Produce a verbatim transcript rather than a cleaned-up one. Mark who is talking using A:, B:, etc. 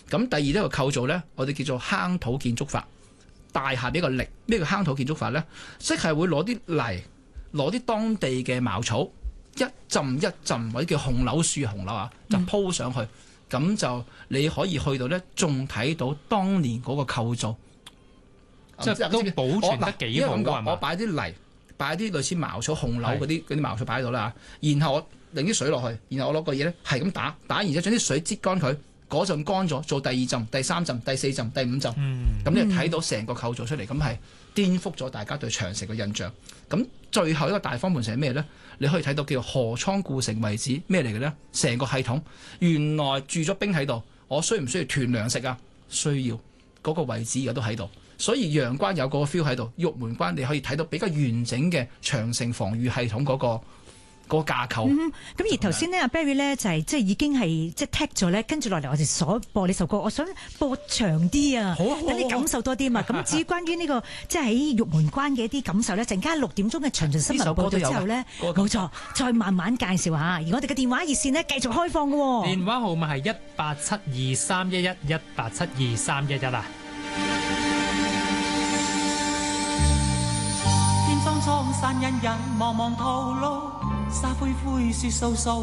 A: 咁第二呢個構造呢，我哋叫做夯土建築法。大廈比較力，咩叫夯土建築法呢？即係會攞啲泥，攞啲當地嘅茅草，一浸一浸，或者叫紅柳樹紅柳啊，就鋪上去。咁、嗯、就你可以去到呢，仲睇到當年嗰個構造，
B: 即係都保存得幾好啊！
A: 我擺啲泥，擺啲類似茅草紅柳嗰啲嗰啲茅草擺喺度啦，然後我擰啲水落去，然後我攞個嘢咧係咁打打，然之後將啲水擠乾佢，嗰陣乾咗，做第二浸、第三浸、第四浸、第五浸，咁、嗯、你就睇到成個構造出嚟，咁係顛覆咗大家對長城嘅印象。咁最後一個大方門城係咩咧？你可以睇到叫河倉故城遺址，咩嚟嘅咧？成個系統原來住咗兵喺度，我需唔需要囤糧食啊？需要，嗰、那個位置而家都喺度。所以陽關有個 feel 喺度，玉門關你可以睇到比較完整嘅長城防禦系統嗰、那個嗰、那個架構。咁、
C: 嗯、而頭先呢，阿 Barry 咧就係即係已經係即係 tag 咗咧，跟住落嚟我哋所播呢首歌，我想播長啲啊，等你感受多啲嘛。咁至於關於呢、這個即係喺玉門關嘅一啲感受咧，陣間六點鐘嘅詳盡新聞報道之後咧，冇錯，再慢慢介紹下。而我哋嘅電話熱線呢，繼續開放嘅喎，
B: 電話號碼係一八七二三一一一八七二三一一啊。
D: 天蒼蒼，山隱隱，茫茫途路，沙灰灰，雪掃掃。